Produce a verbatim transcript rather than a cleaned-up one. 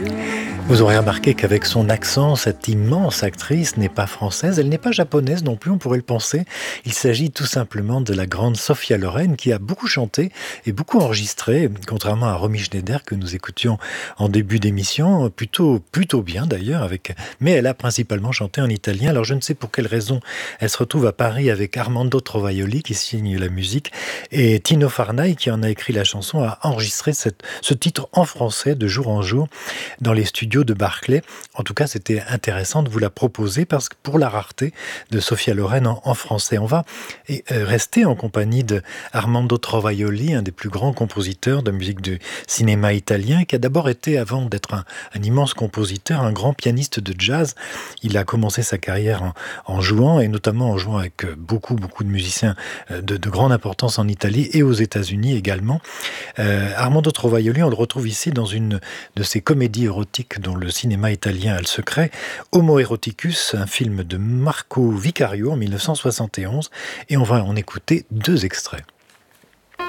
Vous aurez remarqué qu'avec son accent, cette immense actrice n'est pas française, elle n'est pas japonaise non plus, on pourrait le penser. Il s'agit tout simplement de la grande Sophia Loren qui a beaucoup chanté et beaucoup enregistré, contrairement à Romy Schneider que nous écoutions en début d'émission, plutôt, plutôt bien d'ailleurs, avec, mais elle a principalement chanté en italien. Alors je ne sais pour quelle raison elle se retrouve à Paris avec Armando Trovaioli qui signe la musique et Tino Farnay qui en a écrit la chanson a enregistré cette, ce titre en français de jour en jour dans les studios de Barclay. En tout cas, c'était intéressant de vous la proposer parce que pour la rareté de Sophia Loren en, en français, on va rester en compagnie de Armando Trovaioli, un des plus grands compositeurs de musique du cinéma italien, qui a d'abord été, avant d'être un, un immense compositeur, un grand pianiste de jazz. Il a commencé sa carrière en, en jouant, et notamment en jouant avec beaucoup, beaucoup de musiciens de, de grande importance en Italie et aux États-Unis également. Euh, Armando Trovaioli, on le retrouve ici dans une de ses comédies érotiques dont le cinéma italien a le secret, Homo Eroticus, un film de Marco Vicario en mille neuf cent soixante et onze, et on va en écouter deux extraits.